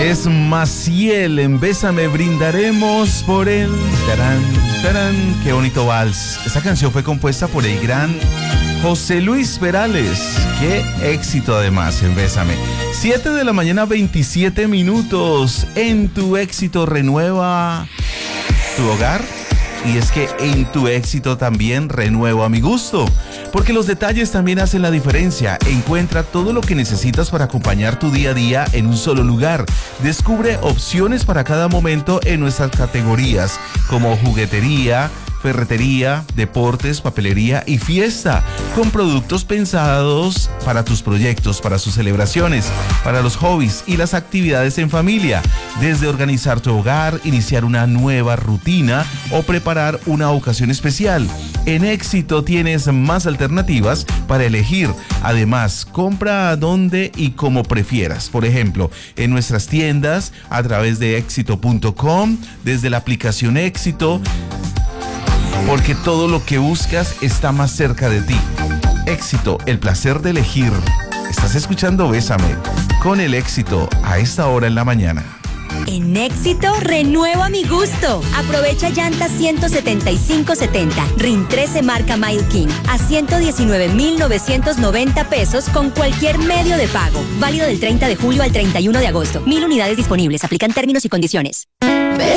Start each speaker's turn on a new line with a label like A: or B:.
A: Es Maciel, en Bésame brindaremos por él. Tarán, tarán, qué bonito vals. Esta canción fue compuesta por el gran José Luis Perales. Qué éxito además en Bésame. 7 de la mañana, 27 minutos. En Tu Éxito renueva tu hogar. Y es que en Tu Éxito también renuevo a mi gusto, porque los detalles también hacen la diferencia. Encuentra todo lo que necesitas para acompañar tu día a día en un solo lugar. Descubre opciones para cada momento en nuestras categorías, como juguetería, ferretería, deportes, papelería y fiesta, con productos pensados para tus proyectos, para sus celebraciones, para los hobbies y las actividades en familia, desde organizar tu hogar, iniciar una nueva rutina o preparar una ocasión especial. En Éxito tienes más alternativas para elegir. Además, compra donde y como prefieras. Por ejemplo, en nuestras tiendas, a través de éxito.com, desde la aplicación Éxito, porque todo lo que buscas está más cerca de ti. Éxito, el placer de elegir. Estás escuchando Bésame con el Éxito a esta hora en la mañana.
B: En Éxito, renuevo a mi gusto. Aprovecha llantas 175/70, RIN 13 marca Mile King, a 119,990 pesos con cualquier medio de pago. Válido del 30 de julio al 31 de agosto. 1000 unidades disponibles. Aplican términos y condiciones.